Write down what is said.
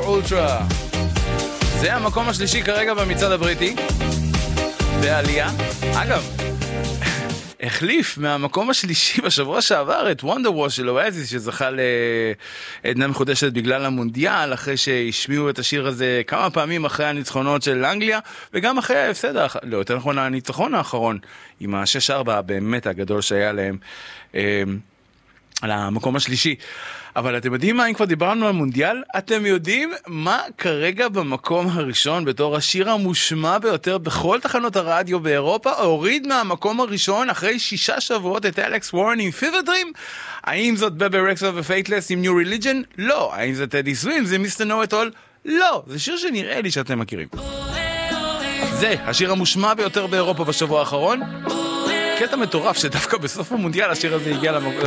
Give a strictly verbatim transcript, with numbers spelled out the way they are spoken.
אולטרה. זה המקום השלישי כרגע במצעד הבריטי בעלייה. אגב, החליף מהמקום השלישי בשבוע שעבר את וונדר וור של אואזיס, שזכה לעדנה מחודשת בגלל המונדיאל, אחרי שהשמיעו את השיר הזה כמה פעמים אחרי הניצחונות של אנגליה, וגם אחרי ההפסד, לא יותר נכון הניצחון האחרון, עם ה-שש ארבע באמת הגדול שהיה להם על המקום השלישי. אבל אתם יודעים מה, אם כבר דיברנו על מונדיאל, אתם יודעים מה כרגע במקום הראשון בתור השיר המושמע ביותר בכל תחנות הרדיו באירופה, הוריד מהמקום הראשון אחרי שישה שבועות את אלכס וורן עם פיבר דרים? האם זאת בבה רקסה ופייטלס עם ניו ריליג'ן? לא. האם זה טדי סווים? זה מיסטר נו את אול? לא. זה שיר שנראה לי שאתם מכירים. זה השיר המושמע ביותר באירופה בשבוע האחרון. קטע מטורף שדווקא בסוף המונדיאל השיר הזה הגיע